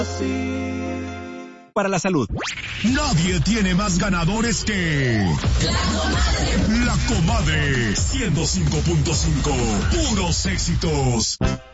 Para la salud. Nadie tiene más ganadores que La Comadre 105.5, puros éxitos.